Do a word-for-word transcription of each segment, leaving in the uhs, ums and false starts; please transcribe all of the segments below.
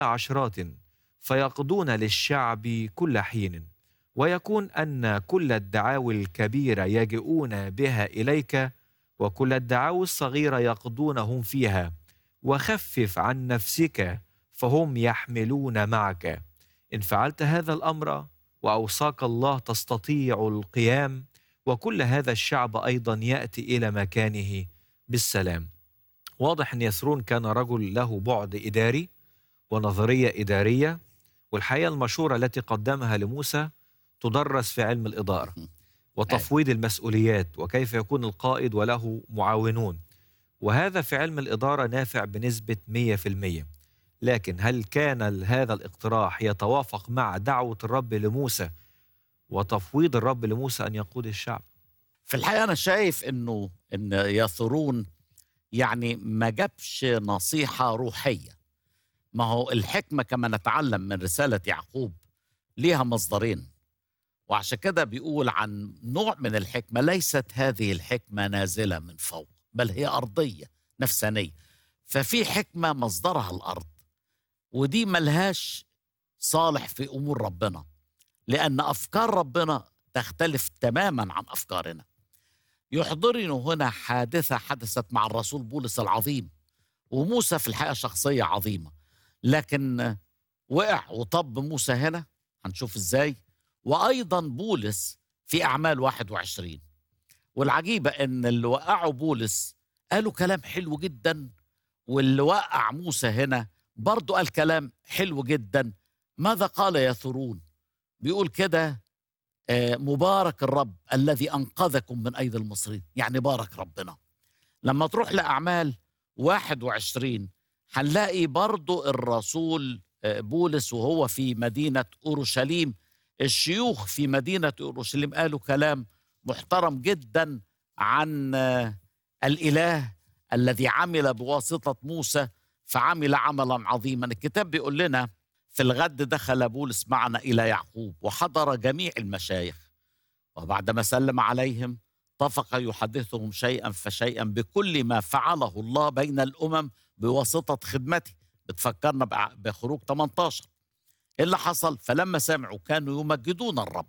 عشرات فيقضون للشعب كل حين، ويكون أن كل الدعاوى الكبيرة يجيئون بها إليك، وكل الدعاوى الصغيرة يقضونهم فيها. وخفف عن نفسك فهم يحملون معك. إن فعلت هذا الأمر وأوصاك الله تستطيع القيام، وكل هذا الشعب أيضا يأتي إلى مكانه بالسلام. واضح أن يسرون كان رجل له بعد إداري ونظرية إدارية، والحقيقة المشورة التي قدمها لموسى تدرس في علم الإدارة أيوة. وتفويض المسؤوليات وكيف يكون القائد وله معاونون، وهذا في علم الإدارة نافع بنسبة مئة في المئة. لكن هل كان هذا الاقتراح يتوافق مع دعوة الرب لموسى وتفويض الرب لموسى أن يقود الشعب؟ في الحقيقة أنا شايف إنه إن يثرون يعني ما جابش نصيحة روحية. ما هو الحكمة كما نتعلم من رسالة يعقوب ليها مصدرين، وعشان كده بيقول عن نوع من الحكمة: ليست هذه الحكمة نازلة من فوق، بل هي أرضية نفسانية. ففي حكمة مصدرها الأرض، ودي ملهاش صالح في أمور ربنا، لأن أفكار ربنا تختلف تماما عن أفكارنا. يحضرني هنا حادثة حدثت مع الرسول بولس العظيم، وموسى في الحقيقة شخصية عظيمة، لكن وقع وطب موسى هنا، هنشوف ازاي، وأيضا بولس في أعمال واحد وعشرين. والعجيبة إن اللي وقعوا بولس قالوا كلام حلو جدا، واللي وقع موسى هنا برضو قال كلام حلو جدا. ماذا قال يثرون؟ بيقول كده: آه، مبارك الرب الذي أنقذكم من أيدي المصريين. يعني بارك ربنا. لما تروح لأعمال واحد وعشرين هنلاقي برضو الرسول آه، بولس وهو في مدينة أورشليم، الشيوخ في مدينة أورشليم قالوا كلام محترم جدا عن آه، الإله الذي عمل بواسطة موسى، فعمل عملا عظيما. الكتاب بيقول لنا: في الغد دخل بولس معنا إلى يعقوب وحضر جميع المشايخ، وبعدما سلم عليهم طفق يحدثهم شيئا فشيئا بكل ما فعله الله بين الأمم بواسطة خدمته. بتفكرنا بع- بخروج ثمانية عشر. إيه اللي حصل؟ فلما سمعوا كانوا يمجدون الرب،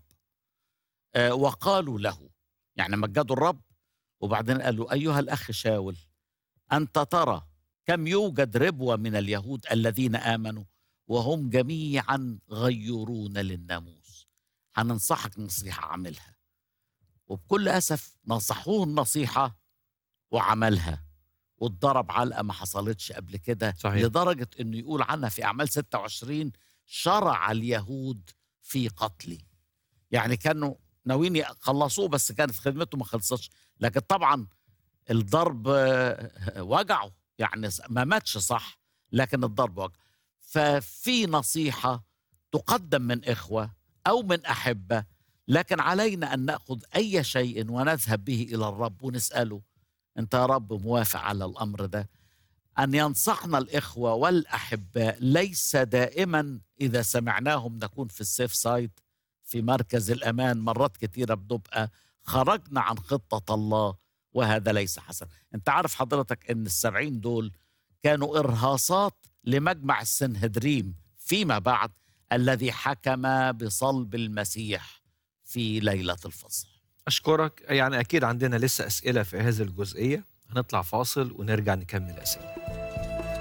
آه وقالوا له، يعني مجدوا الرب. وبعدين قالوا: أيها الأخ شاول، أنت ترى كم يوجد ربوة من اليهود الذين آمنوا، وهم جميعا غيرون للناموس. هننصحك نصيحة عملها. وبكل أسف نصحوه النصيحة وعملها، واتضرب علقة ما حصلتش قبل كده، صحيح. لدرجة أنه يقول عنها في أعمال ستة وعشرين: شرع اليهود في قتلي. يعني كانوا ناويين يخلصوه، بس كانت خدمته ما خلصتش. لكن طبعا الضرب آه، وجعه، يعني ما ماتش صح، لكن الضرب وجعه. ففي نصيحة تقدم من إخوة أو من أحبة، لكن علينا أن نأخذ أي شيء ونذهب به إلى الرب ونسأله: أنت يا رب موافق على الأمر ده؟ أن ينصحنا الإخوة والأحباء ليس دائما إذا سمعناهم نكون في السيف سايد، في مركز الأمان. مرات كتيرة بنبقى خرجنا عن خطة الله، وهذا ليس حسن. أنت عارف حضرتك أن السبعين دول كانوا إرهاصات لمجمع السنهدريم فيما بعد، الذي حكم بصلب المسيح في ليلة الفصح. أشكرك. يعني أكيد عندنا لسه أسئلة في هذه الجزئية، هنطلع فاصل ونرجع نكمل أسئلة.